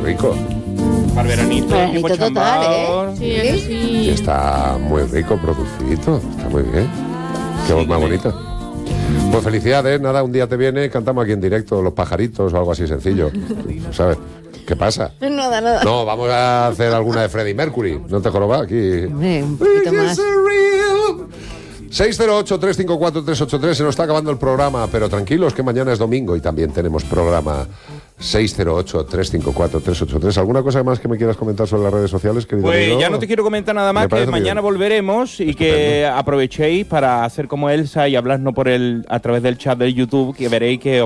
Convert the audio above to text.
rico. Para veranito, tipo total, chambao. Sí, eso sí. Y está muy rico, producidito. Está muy bien. Qué voz más bonita. Pues felicidades, nada, un día te viene, cantamos aquí en directo, Los Pajaritos o algo así sencillo. ¿Sabes? ¿Qué pasa? Nada. No, vamos a hacer alguna de Freddie Mercury. ¿No te jorobas aquí? Hombre, un poquito más. 608-354-383, se nos está acabando el programa, pero tranquilos que mañana es domingo y también tenemos programa. 608-354-383. ¿Alguna cosa más que me quieras comentar sobre las redes sociales, querido Pues amigo? ya no te quiero comentar nada más, Me que parece mañana bien. volveremos y que aprovechéis para hacer como Elsa y hablarnos a través del chat del YouTube, que veréis que